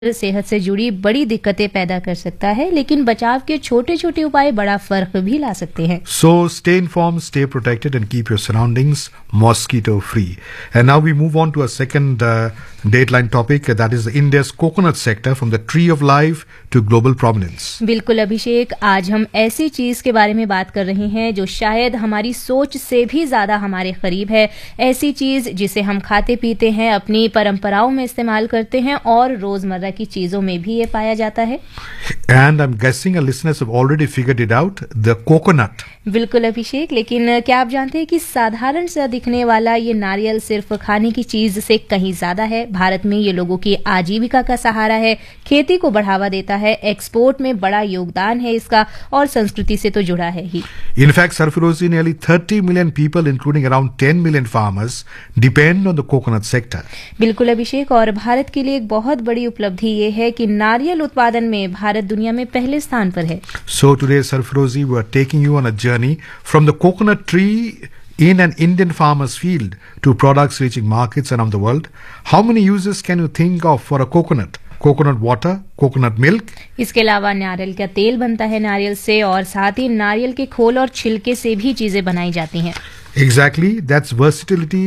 सेहत से जुड़ी बड़ी दिक्कतें पैदा कर सकता है, लेकिन बचाव के छोटे छोटे उपाय बड़ा फर्क भी ला सकते हैं। So stay informed, stay protected, and keep your surroundings mosquito free. And now we move on to a second Dateline topic, that is India's coconut sector from the tree of life to global prominence. बिल्कुल अभिषेक, आज हम ऐसी चीज के बारे में बात कर रहे हैं जो शायद हमारी सोच से भी ज्यादा हमारे करीब है। ऐसी चीज जिसे हम खाते पीते हैं, अपनी परंपराओं में इस्तेमाल करते हैं और रोजमर्रा की चीजों में भी ये पाया जाता है। And I'm guessing our listeners have already figured it out, the coconut. बिल्कुल अभिषेक, लेकिन क्या आप जानते हैं कि साधारण सा दिखने वाला ये नारियल सिर्फ खाने की चीज से कहीं ज्यादा है। भारत में ये लोगों की आजीविका का सहारा है, खेती को बढ़ावा देता है, एक्सपोर्ट में बड़ा योगदान है इसका, और संस्कृति से तो जुड़ा है ही। In fact, Sarfarozi, nearly 30 million people, including around 10 million farmers, depend on the coconut sector. बिल्कुल अभिषेक, और भारत के लिए एक बहुत बड़ी उपलब्धि ये है कि नारियल उत्पादन में भारत दुनिया में पहले स्थान पर है। So today, Sarfarozi, we are taking you on a journey from the coconut tree in an Indian farmer's field to products reaching markets around the world. How many uses can you think of for a coconut? Coconut water, coconut milk. इसके अलावा नारियल का तेल बनता है नारियल से, और साथ ही नारियल के खोल और छिलके से भी चीजें बनाई जाती हैं। Exactly, that's versatility.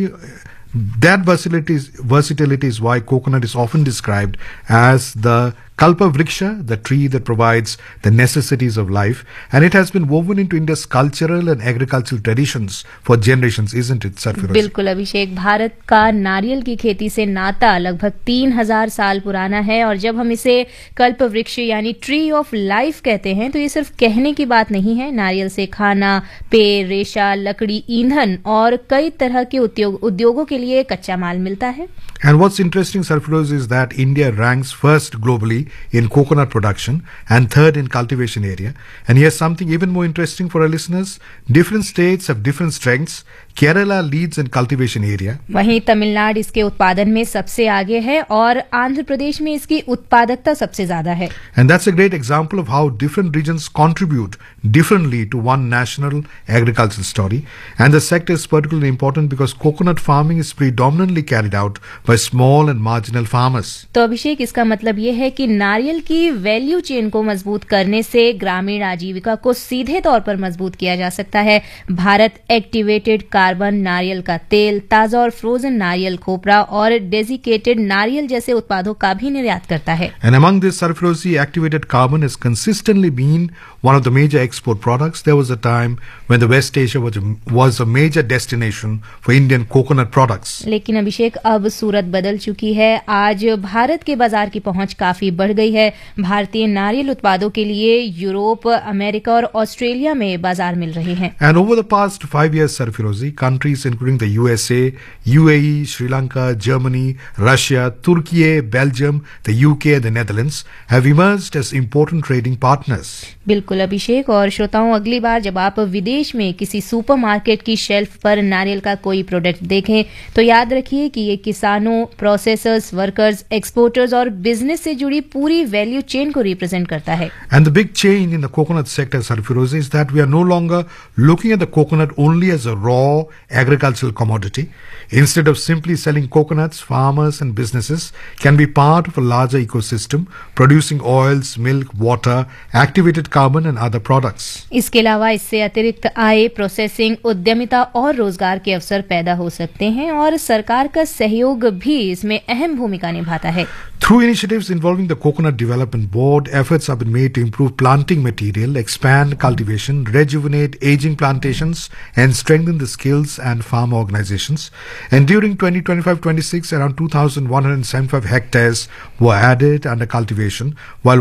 That versatility is why coconut is often described as the Kalpavriksha, the tree that provides the necessities of life, and it has been woven into India's cultural and agricultural traditions for generations, isn't it, Sarfarozi? बिल्कुल अभिषेक, भारत का नारियल की खेती से नाता लगभग 3000 साल पुराना है, और जब हम इसे कल्प वृक्ष यानी ट्री ऑफ लाइफ कहते हैं तो ये सिर्फ कहने की बात नहीं है। नारियल से खाना, पेय, रेशा, लकड़ी, ईंधन और कई तरह के उद्योगों के लिए कच्चा माल मिलता है। And what's interesting, Sarfarozi, is that India ranks first globally in coconut production and third in cultivation area. And here's something even more interesting for our listeners. Different states have different strengths. Kerala leads in cultivation area. वहीं तमिलनाडु इसके उत्पादन में सबसे आगे है, और आंध्र प्रदेश में इसकी उत्पादकता सबसे ज्यादा है। And that's a great example of how different regions contribute differently to one national agricultural story. And the sector is particularly important because coconut farming is predominantly carried out by small and marginal farmers. तो अभिषेक, इसका मतलब ये है कि नारियल की value chain को मजबूत करने से ग्रामीण आजीविका को सीधे तौर पर मजबूत किया जा सकता है। भारत एक्टिवेटेड कार्बन, नारियल का तेल, ताजा और फ्रोजन नारियल खोपरा और डेजिकेटेड नारियल जैसे उत्पादों का भी निर्यात करता है। And among this, Sarfarozi, activated carbon has consistently been one of the major export products. There was a time when the West Asia was a major destination for Indian coconut products. लेकिन अभिषेक, अब सूरत बदल चुकी है। आज भारत के बाजार की पहुंच काफी बढ़ गई है। भारतीय नारियल उत्पादों के लिए यूरोप, अमेरिका और ऑस्ट्रेलिया में बाजार मिल रहे हैं। And over the past 5 years, Sarfarozi, countries including the USA, UAE, Sri Lanka, Germany, Russia, Turkey, Belgium, the UK, the Netherlands have emerged as important trading partners. बिल्कुल अभिषेक, और श्रोताओं, अगली बार जब आप विदेश में किसी सुपरमार्केट की शेल्फ पर नारियल का कोई प्रोडक्ट देखें तो याद रखिए कि ये किसानों, प्रोसेसर्स, वर्कर्स, एक्सपोर्टर्स और बिजनेस से जुड़ी पूरी वैल्यू चेन को रिप्रेजेंट करता है। And the big change in the coconut sector, Sarfarozi, is that we are no longer looking at the coconut only as a raw agricultural commodity. Instead of simply selling coconuts, farmers and businesses can be part of a larger ecosystem, producing oils, milk, water, activated carbon and other products. इसके अलावा इससे अतिरिक्त आय, processing, उद्यमिता और रोजगार के अवसर पैदा हो सकते हैं, और सरकार का सहयोग भी इसमें अहम भूमिका निभाता है। Through initiatives involving the Coconut Development Board, efforts have been made to improve planting material, expand cultivation, rejuvenate aging plantations, and strengthen the skills and farm organizations. And during 2025-26, around 2,175 hectares were added under cultivation, while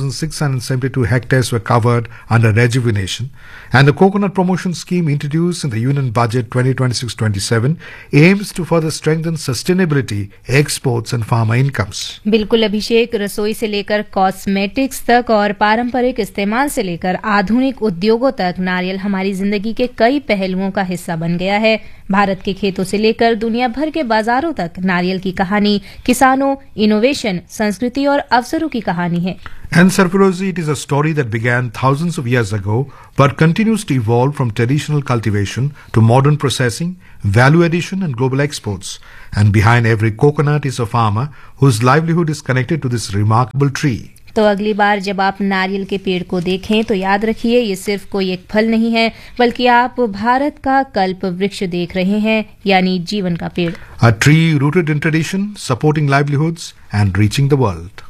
1,672 hectares were covered under rejuvenation. And the Coconut Promotion Scheme introduced in the Union Budget 2026-27 aims to further strengthen sustainability, exports, and farmer incomes. बिल्कुल अभिषेक, रसोई से लेकर cosmetics तक और पारंपरिक इस्तेमाल से लेकर आधुनिक उद्योगों तक नारियल हमारी जिंदगी के कई पहलुओं का हिस्सा बन गया गया है। भारत के खेतों से लेकर दुनिया भर के बाजारों तक नारियल की कहानी किसानों, इनोवेशन, संस्कृति और अवसरों की कहानी है। And Sarfarozi, it is a story that began thousands of years ago but continues to evolve from traditional cultivation to modern processing, value addition and global exports. And behind every coconut is a farmer whose livelihood is connected to this remarkable tree. तो अगली बार जब आप नारियल के पेड़ को देखें तो याद रखिए ये सिर्फ कोई एक फल नहीं है, बल्कि आप भारत का कल्प वृक्ष देख रहे हैं, यानी जीवन का पेड़। A tree rooted in tradition, supporting livelihoods and reaching the world.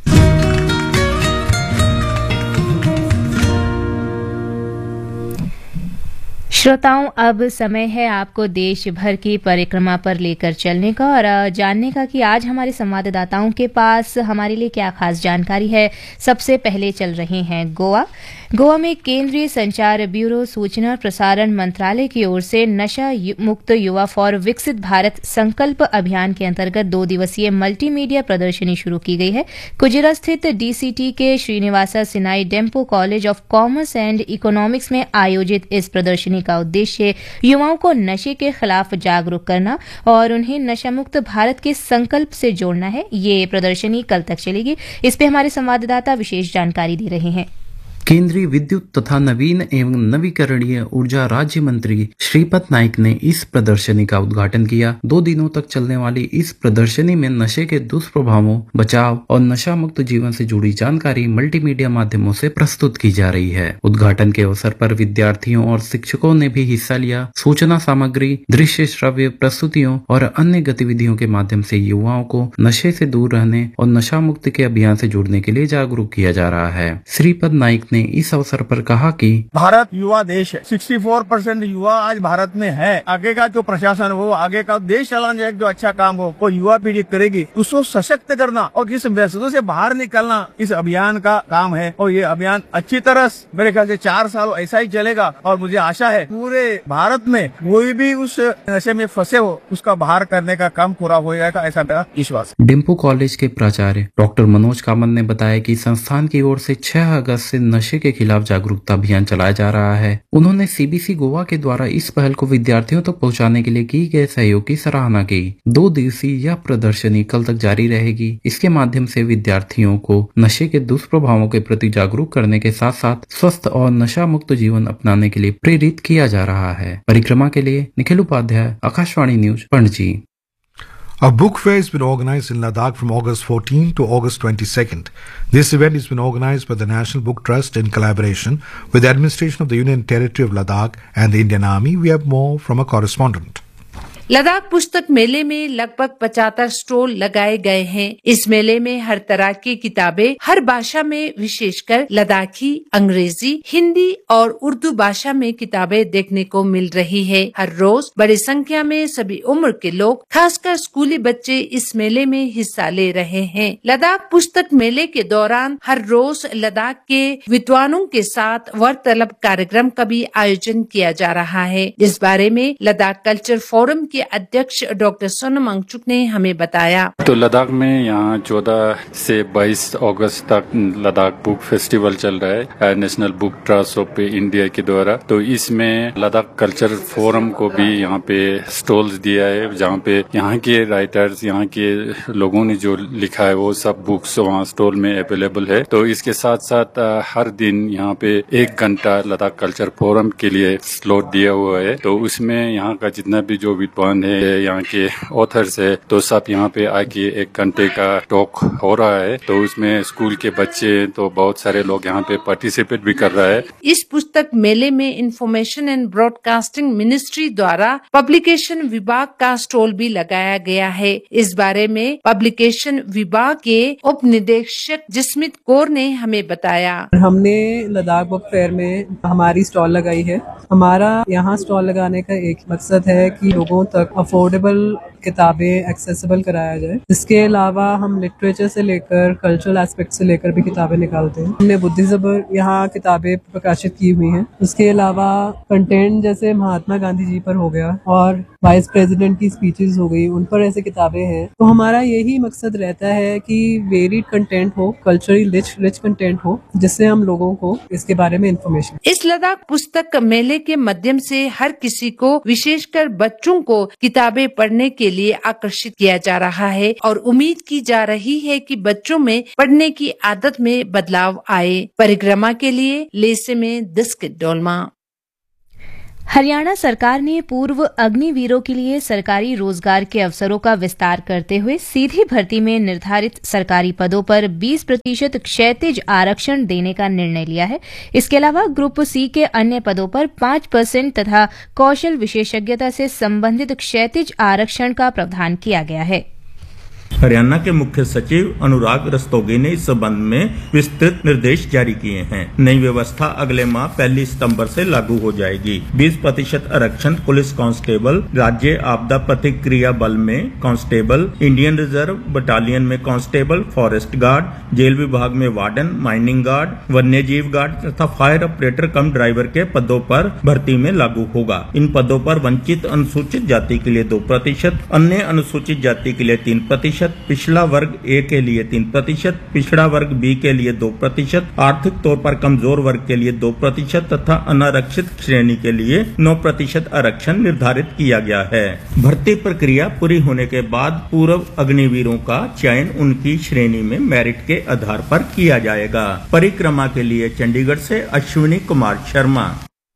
श्रोताओं, अब समय है आपको देश भर की परिक्रमा पर लेकर चलने का और जानने का कि आज हमारे संवाददाताओं के पास हमारे लिए क्या खास जानकारी है। सबसे पहले चल रहे हैं गोवा में केंद्रीय संचार ब्यूरो, सूचना और प्रसारण मंत्रालय की ओर से नशा मुक्त युवा फॉर विकसित भारत संकल्प अभियान के अंतर्गत 2 दिवसीय मल्टीमीडिया प्रदर्शनी शुरू की गई है। कुजिरा स्थित डीसीटी के Srinivasa Sinai Dempo college of commerce and economics में आयोजित इस प्रदर्शनी का उद्देश्य युवाओं को नशे के खिलाफ जागरूक करना और उन्हें नशा मुक्त भारत के संकल्प से जोड़ना है। ये प्रदर्शनी कल तक चलेगी। इस पे हमारे संवाददाता विशेष जानकारी दे रहे हैं। केंद्रीय विद्युत तथा नवीन एवं नवीकरणीय ऊर्जा राज्य मंत्री श्रीपद नाइक ने इस प्रदर्शनी का उद्घाटन किया। 2 दिनों तक चलने वाली इस प्रदर्शनी में नशे के दुष्प्रभावों, बचाव और नशा मुक्त जीवन से जुड़ी जानकारी मल्टीमीडिया माध्यमों से प्रस्तुत की जा रही है। उद्घाटन के अवसर पर विद्यार्थियों और शिक्षकों ने भी हिस्सा लिया। सूचना सामग्री, दृश्य श्रव्य प्रस्तुतियों और अन्य गतिविधियों के माध्यम से युवाओं को नशे से दूर रहने और नशा मुक्त के अभियान से जुड़ने के लिए जागरूक किया जा रहा है। श्रीपद नाइक ने इस अवसर पर कहा कि भारत युवा देश है। 64% युवा आज भारत में है। आगे का जो प्रशासन हो, आगे का देश चलाना जो अच्छा काम हो, वो युवा पीढ़ी करेगी। उसको सशक्त करना और इस व्यस्तता से बाहर निकलना इस अभियान का काम है। और ये अभियान अच्छी तरह मेरे ख्याल से 4 साल ऐसा ही चलेगा और मुझे आशा है पूरे भारत में कोई भी उस नशे में फंसे हो उसका बाहर करने का काम पूरा हो जाएगा, ऐसा मेरा विश्वास। डेम्पो कॉलेज के प्राचार्य डॉक्टर मनोज कामत ने बताया कि संस्थान की ओर से 6 अगस्त से नशे के खिलाफ जागरूकता अभियान चलाया जा रहा है। उन्होंने सीबीसी गोवा के द्वारा इस पहल को विद्यार्थियों तक पहुंचाने के लिए की गए सहयोग की सराहना की। 2 दिवसीय यह प्रदर्शनी कल तक जारी रहेगी। इसके माध्यम से विद्यार्थियों को नशे के दुष्प्रभावों के प्रति जागरूक करने के साथ साथ स्वस्थ और नशा मुक्त जीवन अपनाने के लिए प्रेरित किया जा रहा है। परिक्रमा के लिए Nikhil Upadhyay, Akashvani news, Panaji. A book fair has been organized in Ladakh from August 14 to August 22nd. This event has been organized by the National Book Trust in collaboration with the administration of the Union Territory of Ladakh and the Indian Army. We have more from a correspondent. Ladakh पुस्तक मेले में लगभग 75 stall लगाए गए हैं। इस मेले में हर तरह की किताबें हर भाषा में, विशेषकर लद्दाखी, अंग्रेजी, हिंदी और उर्दू भाषा में किताबें देखने को मिल रही है। हर रोज बड़ी संख्या में सभी उम्र के लोग, खासकर स्कूली बच्चे इस मेले में हिस्सा ले रहे हैं। लद्दाख पुस्तक मेले के दौरान हर रोज लद्दाख के विद्वानों के साथ वार्तालाप कार्यक्रम का भी आयोजन किया जा रहा है। इस बारे में लद्दाख कल्चर फोरम के अध्यक्ष डॉक्टर सोनम वांगचुक ने हमें बताया। तो लद्दाख में यहाँ 14 से 22 अगस्त तक लद्दाख बुक फेस्टिवल चल रहा है national book trust of India के द्वारा। तो इसमें लद्दाख कल्चर फोरम को भी यहाँ पे स्टॉल्स दिया है, जहाँ पे यहाँ के राइटर्स, यहाँ के लोगों ने जो लिखा है वो सब बुक्स वहाँ स्टॉल में अवेलेबल है। तो इसके साथ साथ हर दिन यहाँ पे 1 घंटा लद्दाख कल्चर फोरम के लिए स्लॉट दिया हुआ है। तो उसमें यहाँ का जितना भी जो विद्वान है, यहाँ के ऑथर्स है, तो सब यहाँ पे आके 1 घंटे का टॉक हो रहा है। तो उसमें स्कूल के बच्चे, तो बहुत सारे लोग यहाँ पे पार्टिसिपेट भी कर रहा है। इस पुस्तक मेले में इंफॉर्मेशन एंड ब्रॉडकास्टिंग मिनिस्ट्री द्वारा पब्लिकेशन विभाग का स्टॉल भी लगाया गया है। इस बारे में पब्लिकेशन विभाग के उप निदेशक जसमीत कौर ने हमें बताया। हमने लद्दाख बुक फेयर में हमारी स्टॉल लगाई है। हमारा यहाँ स्टॉल लगाने का एक मकसद है कि लोगों तक अफोर्डेबल किताबें एक्सेसिबल कराया जाए। इसके अलावा हम लिटरेचर से लेकर कल्चरल एस्पेक्ट से लेकर भी किताबें निकालते हैं। हमने बुद्धिज्म पर यहाँ किताबें प्रकाशित की हुई हैं। उसके अलावा कंटेंट जैसे महात्मा गांधी जी पर हो गया और वाइस प्रेसिडेंट की स्पीचेस हो गई, उन पर ऐसे किताबें हैं। तो हमारा यही मकसद रहता है कि वेरिड कंटेंट हो, कल्चरली रिच कंटेंट हो, जिससे हम लोगों को इसके बारे में इंफॉर्मेशन। इस लद्दाख पुस्तक मेले के माध्यम से हर किसी को, विशेषकर बच्चों को किताबें पढ़ने के लिए आकर्षित किया जा रहा है और उम्मीद की जा रही है कि बच्चों में पढ़ने की आदत में बदलाव आए। परिक्रमा के लिए लेसे में दिस्कित डोलमा। हरियाणा सरकार ने पूर्व अग्निवीरों के लिए सरकारी रोजगार के अवसरों का विस्तार करते हुए सीधी भर्ती में निर्धारित सरकारी पदों पर 20% क्षैतिज आरक्षण देने का निर्णय लिया है। इसके अलावा ग्रुप सी के अन्य पदों पर 5% तथा कौशल विशेषज्ञता से संबंधित क्षैतिज आरक्षण का प्रावधान किया गया है। हरियाणा के मुख्य सचिव अनुराग रस्तोगी ने इस संबंध में विस्तृत निर्देश जारी किए हैं। नई व्यवस्था अगले माह 1 सितंबर से लागू हो जाएगी। 20% आरक्षण पुलिस कांस्टेबल, राज्य आपदा प्रतिक्रिया बल में कांस्टेबल, इंडियन रिजर्व बटालियन में कांस्टेबल, फॉरेस्ट गार्ड, जेल विभाग में वार्डन, माइनिंग गार्ड, वन्य जीव गार्ड तथा फायर ऑपरेटर कम ड्राइवर के पदों पर भर्ती में लागू होगा। इन पदों पर वंचित अनुसूचित जाति के लिए 2%, अन्य अनुसूचित जाति के लिए 3%, पिछड़ा वर्ग ए के लिए 3%, पिछड़ा वर्ग बी के लिए 2%, आर्थिक तौर पर कमजोर वर्ग के लिए 2% तथा अनारक्षित श्रेणी के लिए 9% आरक्षण निर्धारित किया गया है। भर्ती प्रक्रिया पूरी होने के बाद पूर्व अग्निवीरों का चयन उनकी श्रेणी में मेरिट के आधार पर किया जाएगा। परिक्रमा के लिए चंडीगढ़ से अश्विनी कुमार शर्मा।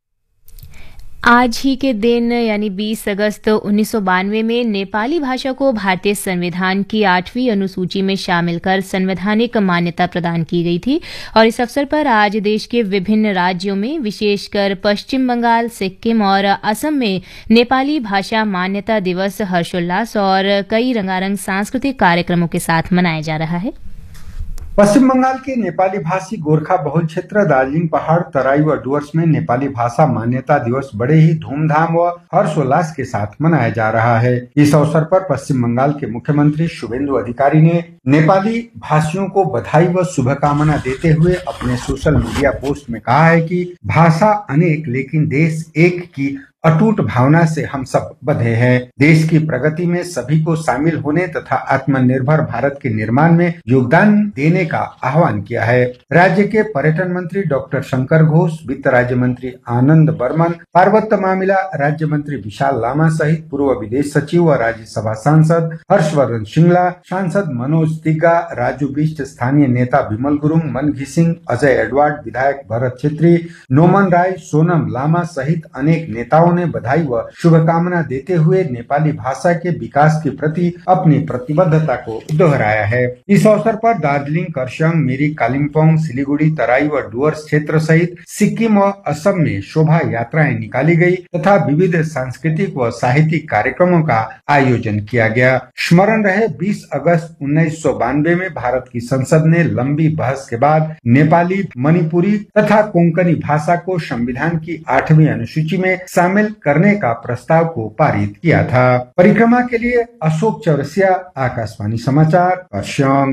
आज ही के दिन यानी 20 अगस्त 1992 में नेपाली भाषा को भारतीय संविधान की 8वीं अनुसूची में शामिल कर संवैधानिक मान्यता प्रदान की गई थी और इस अवसर पर आज देश के विभिन्न राज्यों में, विशेषकर पश्चिम बंगाल, सिक्किम और असम में नेपाली भाषा मान्यता दिवस हर्षोल्लास और कई रंगारंग सांस्कृतिक कार्यक्रमों के साथ मनाया जा रहा है। पश्चिम बंगाल के नेपाली भाषी गोरखा बहुल क्षेत्र दार्जिलिंग पहाड़, तराई व डुवर्स में नेपाली भाषा मान्यता दिवस बड़े ही धूमधाम व हर्षोल्लास के साथ मनाया जा रहा है। इस अवसर पर पश्चिम बंगाल के मुख्यमंत्री शुभेंदु अधिकारी ने नेपाली भाषियों को बधाई व शुभकामना देते हुए अपने सोशल मीडिया पोस्ट में कहा है कि भाषा अनेक लेकिन देश एक की अटूट भावना से हम सब बंधे हैं। देश की प्रगति में सभी को शामिल होने तथा आत्मनिर्भर भारत के निर्माण में योगदान देने का आह्वान किया है। राज्य के पर्यटन मंत्री डॉक्टर शंकर घोष, वित्त राज्य मंत्री आनंद बर्मन, पार्वत्य मामला राज्य मंत्री विशाल लामा सहित पूर्व विदेश सचिव व राज्यसभा सांसद हर्षवर्धन श्रृंगला, सांसद मनोज तिग्गा, राजू बिष्ट, स्थानीय नेता विमल गुरुङ, मन घिसिङ, अजय एडवर्ड, विधायक भरत छेत्री, नोमन राय, सोनम लामा सहित अनेक नेताओं ने बधाई व शुभकामना देते हुए नेपाली भाषा के विकास के प्रति अपनी प्रतिबद्धता को दोहराया है। इस अवसर पर दार्जिलिंग, खरसाङ, मिरिक, कालिम्पोङ, सिलीगुड़ी, तराई व डुवर्स क्षेत्र सहित सिक्किम व असम में शोभा यात्राएं निकाली गई तथा विविध सांस्कृतिक व साहित्यिक कार्यक्रमों का आयोजन किया गया। स्मरण रहे 20 अगस्त 1992 में भारत की संसद ने लंबी बहस के बाद नेपाली, मणिपुरी तथा कोंकणी भाषा को संविधान की 8वीं अनुसूची में शामिल करने का प्रस्ताव को पारित किया था। परिक्रमा के लिए अशोक चौरसिया, आकाशवाणी समाचार, खरसाङ।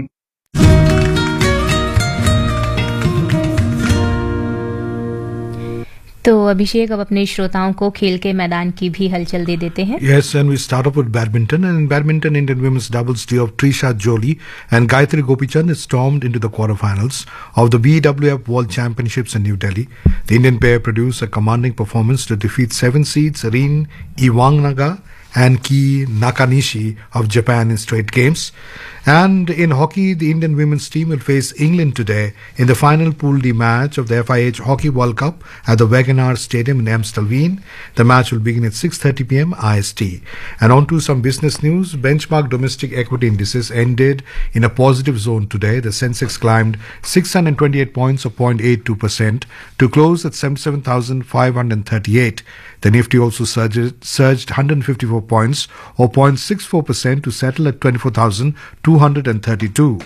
तो अभिषेक, अब अपने श्रोताओं को खेल के मैदान की भी हलचल दे देते हैं। Yes, and we start off with badminton. And in badminton, Indian women's doubles duo of Trisha Jolie and Gayatri Gopichand is stormed into the quarterfinals of the BWF World Championships in New Delhi. The Indian pair produced a commanding performance to defeat 7 seeds Rin Iwanaga and Ki Nakanishi of Japan in straight games. And in hockey, the Indian women's team will face England today in the final Pool D match of the FIH Hockey World Cup at the Wagenaar Stadium in Amstelveen. The match will begin at 6:30 p.m. IST. And on to some business news. Benchmark domestic equity indices ended in a positive zone today. The Sensex climbed 628 points or 0.82% to close at 77,538. The Nifty also surged 154 points or 0.64% to settle at 24,232.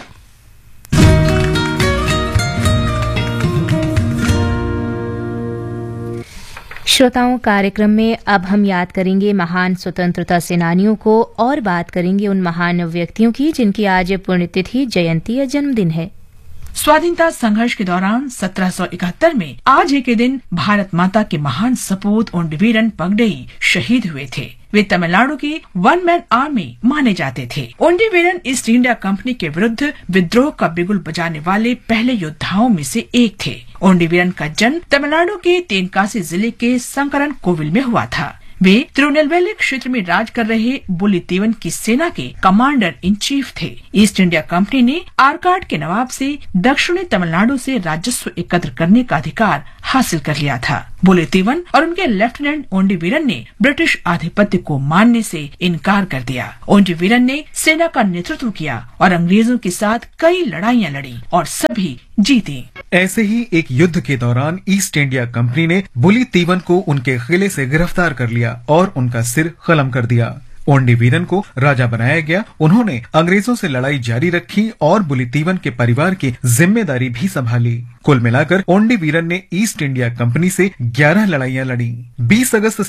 श्रोताओं, कार्यक्रम में अब हम याद करेंगे महान स्वतंत्रता सेनानियों को और बात करेंगे उन महान व्यक्तियों की जिनकी आज पुण्यतिथि, जयंती या जन्मदिन है। स्वाधीनता संघर्ष के दौरान 1771 में आज ही के दिन भारत माता के महान सपूत ओंडवीरन पगडई शहीद हुए थे। वे तमिलनाडु की वन मैन आर्मी माने जाते थे। ओंडवीरन ईस्ट इंडिया कंपनी के विरुद्ध विद्रोह का बिगुल बजाने वाले पहले योद्धाओं में से एक थे। ओंडवीरन का जन्म तमिलनाडु के तेनकासी जिले के संकरन कोविल में हुआ था। वे तिरुनेलवेली क्षेत्र में राज कर रहे बुलितीवन की सेना के कमांडर इन चीफ थे। ईस्ट इंडिया कंपनी ने आरकाड के नवाब से दक्षिणी तमिलनाडु से राजस्व एकत्र करने का अधिकार हासिल कर लिया था। बुलितीवन और उनके लेफ्टिनेंट ओंडवीरन ने ब्रिटिश आधिपत्य को मानने से इनकार कर दिया। ओंडवीरन ने सेना का नेतृत्व किया और अंग्रेजों के साथ कई लड़ाइयाँ लड़ी और सभी जीती। ऐसे ही एक युद्ध के दौरान ईस्ट इंडिया कंपनी ने बुलितीवन को उनके किले से गिरफ्तार कर लिया और उनका सिर कलम कर दिया। ओंडवीरन को राजा बनाया गया। उन्होंने अंग्रेजों से लड़ाई जारी रखी और बुलितीवन के परिवार की जिम्मेदारी भी संभाली। कुल मिलाकर ओंडवीरन ने ईस्ट इंडिया कंपनी से 11 लड़ाइयां लड़ी। 20 अगस्त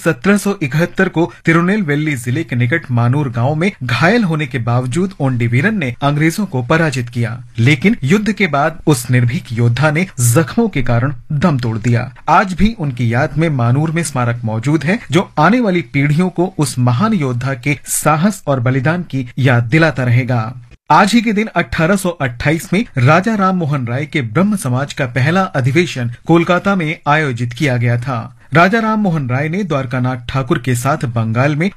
1771 को तिरुनेलवेली जिले के निकट मानूर गांव में घायल होने के बावजूद ओंडवीरन ने अंग्रेजों को पराजित किया, लेकिन युद्ध के बाद उस निर्भीक योद्धा ने जख्मों के कारण दम तोड़ दिया। आज भी उनकी याद में मानूर में स्मारक मौजूद है, जो आने वाली पीढ़ियों को उस महान योद्धा के साहस और बलिदान की याद दिलाता रहेगा। आज ही के दिन 1828 में राजा राम मोहन राय के ब्रह्म समाज का पहला अधिवेशन कोलकाता में आयोजित किया गया था। राजा राम मोहन राय ने द्वारकानाथ ठाकुर के साथ बंगाल में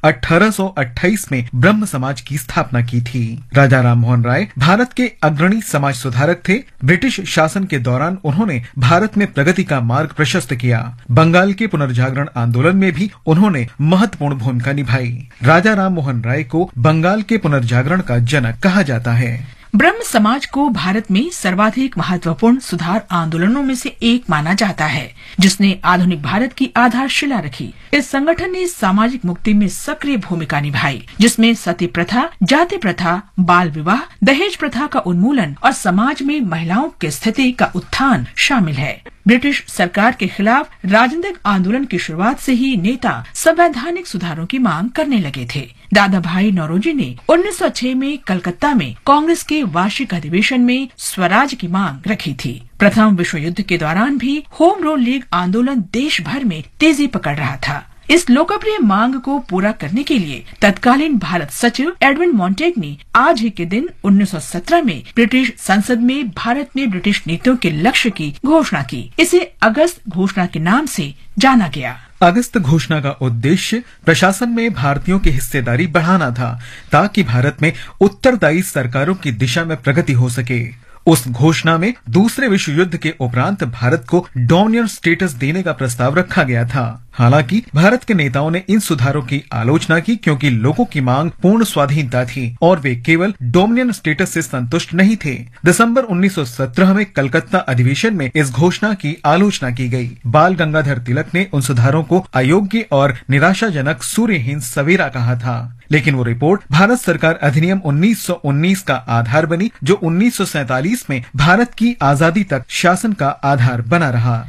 1828 में ब्रह्म समाज की स्थापना की थी। राजा राम मोहन राय भारत के अग्रणी समाज सुधारक थे। ब्रिटिश शासन के दौरान उन्होंने भारत में प्रगति का मार्ग प्रशस्त किया। बंगाल के पुनर्जागरण आंदोलन में भी उन्होंने महत्वपूर्ण भूमिका निभाई। राजा राम मोहन राय को बंगाल के पुनर्जागरण का जनक कहा जाता है। ब्रह्म समाज को भारत में सर्वाधिक महत्वपूर्ण सुधार आंदोलनों में से एक माना जाता है, जिसने आधुनिक भारत की आधारशिला रखी। इस संगठन ने सामाजिक मुक्ति में सक्रिय भूमिका निभाई, जिसमें सती प्रथा, जाति प्रथा, बाल विवाह, दहेज प्रथा का उन्मूलन और समाज में महिलाओं की स्थिति का उत्थान शामिल है। ब्रिटिश सरकार के खिलाफ राजनीतिक आंदोलन की शुरुआत से ही नेता संवैधानिक सुधारों की मांग करने लगे थे। दादा भाई नौरोजी ने 1906 में कलकत्ता में कांग्रेस के वार्षिक अधिवेशन में स्वराज की मांग रखी थी। प्रथम विश्व युद्ध के दौरान भी होम रूल लीग आंदोलन देश भर में तेजी पकड़ रहा था। इस लोकप्रिय मांग को पूरा करने के लिए तत्कालीन भारत सचिव एडविन मॉन्टेग ने आज ही के दिन 1917 में ब्रिटिश संसद में भारत में ब्रिटिश नीतियों के लक्ष्य की घोषणा की। इसे अगस्त घोषणा के नाम से जाना गया। अगस्त घोषणा का उद्देश्य प्रशासन में भारतीयों की हिस्सेदारी बढ़ाना था, ताकि भारत में उत्तरदायी सरकारों की दिशा में प्रगति हो सके। उस घोषणा में दूसरे विश्व युद्ध के उपरांत भारत को डोमिनियन स्टेटस देने का प्रस्ताव रखा गया था। हालांकि भारत के नेताओं ने इन सुधारों की आलोचना की, क्योंकि लोगों की मांग पूर्ण स्वाधीनता थी और वे केवल डोमिनियन स्टेटस से संतुष्ट नहीं थे। दिसंबर 1917 में कलकत्ता अधिवेशन में इस घोषणा की आलोचना की गई। बाल गंगाधर तिलक ने उन सुधारों को अयोग्य और निराशाजनक, सूर्यहीन सवेरा कहा था, लेकिन वो रिपोर्ट भारत सरकार अधिनियम 1919 का आधार बनी, जो 1947 में भारत की आजादी तक शासन का आधार बना रहा।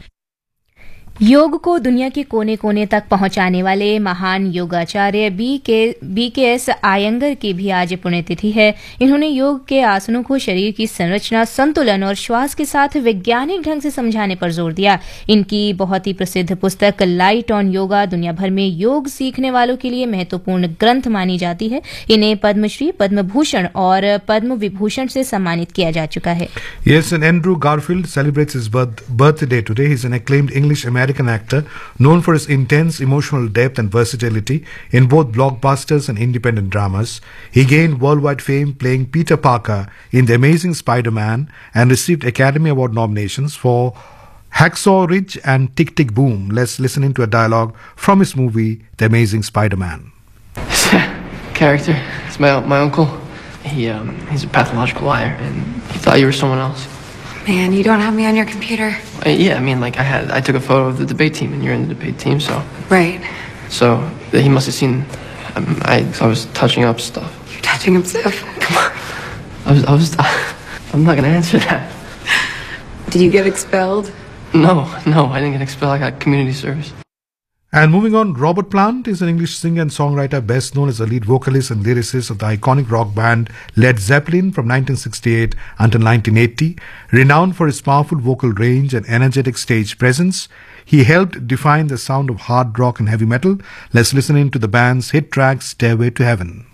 योग को दुनिया के कोने कोने तक पहुंचाने वाले महान योगाचार्य BKS आयंगर की भी आज पुण्यतिथि है। इन्होंने योग के आसनों को शरीर की संरचना, संतुलन और श्वास के साथ वैज्ञानिक ढंग से समझाने पर जोर दिया। इनकी बहुत ही प्रसिद्ध पुस्तक लाइट ऑन योगा दुनिया भर में योग सीखने वालों के लिए महत्वपूर्ण ग्रंथ मानी जाती है। इन्हें पद्मश्री, पद्म भूषण और पद्म विभूषण से सम्मानित किया जा चुका है। Yes, and Andrew Garfield celebrates his birthday today. He's an acclaimed English-American actor known for his intense emotional depth and versatility in both blockbusters and independent dramas. He gained worldwide fame playing Peter Parker in The Amazing Spider-Man and received Academy Award nominations for Hacksaw Ridge and Tick Tick Boom. Let's listen into a dialogue from his movie The Amazing Spider-Man. Character is my uncle. He's a pathological liar, and he thought you were someone else. Man, you don't have me on your computer. Yeah, I mean, like I took a photo of the debate team, and you're in the debate team, so. Right. So he must have seen. I was touching up stuff. You're touching up stuff. Come on. I was. I'm not gonna answer that. Did you get expelled? No, I didn't get expelled. I got community service. And moving on, Robert Plant is an English singer and songwriter best known as the lead vocalist and lyricist of the iconic rock band Led Zeppelin from 1968 until 1980. Renowned for his powerful vocal range and energetic stage presence, he helped define the sound of hard rock and heavy metal. Let's listen in to the band's hit track Stairway to Heaven.